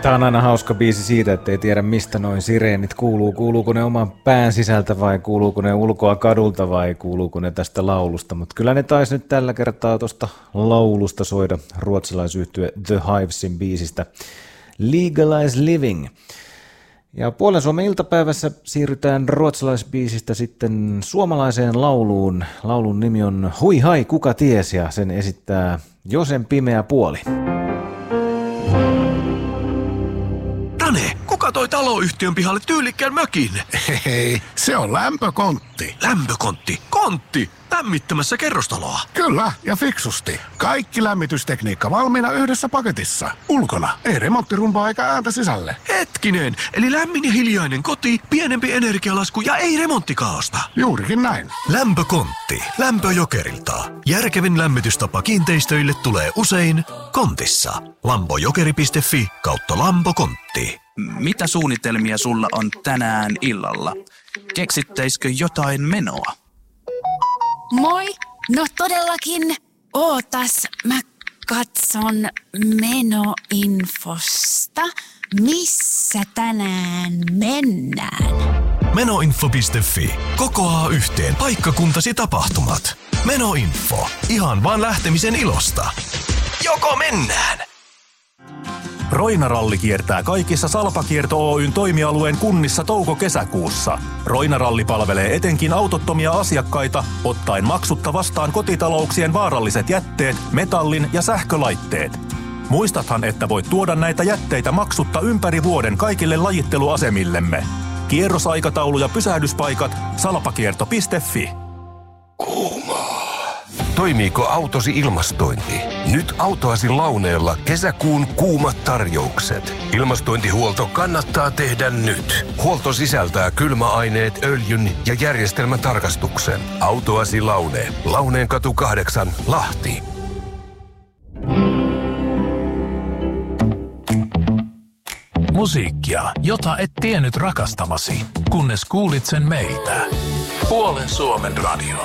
Tää on aina hauska biisi siitä, että ei tiedä mistä noin sireenit kuuluu. Kuuluuko ne oman pään sisältä vai kuuluuko ne ulkoa kadulta vai kuuluuko ne tästä laulusta. Mutta kyllä ne taisi nyt tällä kertaa tuosta laulusta soida ruotsalaisyhtye The Hivesin biisistä Legalize Living. Ja Puolen Suomen iltapäivässä siirrytään ruotsalaisbiisistä sitten suomalaiseen lauluun. Laulun nimi on Hui hai, kuka ties, ja sen esittää Josen pimeä puoli. Tane, kuka toi taloyhtiön pihalle tyylikkään mökin? Hei, se on lämpökontti. Lämpökontti? Kontti? Lämmittämässä kerrostaloa? Kyllä, ja fiksusti. Kaikki lämmitystekniikka valmiina yhdessä paketissa. Ulkona, ei remonttirumpaa eikä ääntä sisälle. Hetkinen, eli lämmin ja hiljainen koti, pienempi energialasku ja ei remonttikaaosta. Juurikin näin. Lämpökontti. Lämpöjokerilta. Järkevin lämmitystapa kiinteistöille tulee usein kontissa. Lampojokeri.fi/lampokontti. Mitä suunnitelmia sulla on tänään illalla? Keksittäisikö jotain menoa? Moi! No todellakin. Ootas, mä katson menoinfosta. Missä tänään mennään? Menoinfo.fi. Kokoaa yhteen paikkakuntasi tapahtumat. Menoinfo. Ihan vaan lähtemisen ilosta. Joko mennään? Roinaralli kiertää kaikissa Salpakierto Oyn toimialueen kunnissa touko-kesäkuussa. Roinaralli palvelee etenkin autottomia asiakkaita, ottaen maksutta vastaan kotitalouksien vaaralliset jätteet, metallin ja sähkölaitteet. Muistathan, että voit tuoda näitä jätteitä maksutta ympäri vuoden kaikille lajitteluasemillemme. Kierrosaikataulu ja pysähdyspaikat salpakierto.fi. Toimiiko autosi ilmastointi? Nyt autoasi Launeella kesäkuun kuumat tarjoukset. Ilmastointihuolto kannattaa tehdä nyt. Huolto sisältää kylmäaineet, öljyn ja järjestelmätarkastuksen. Autoasi Laune. Launeenkatu 8, Lahti. Musiikkia, jota et tiennyt rakastavasi, kunnes kuulit sen meiltä. Puolen Suomen radio.